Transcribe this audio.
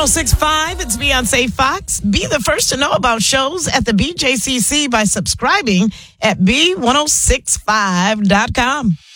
B1065, it's Beyonce Fox. Be the first to know about shows at the BJCC by subscribing at B1065.com.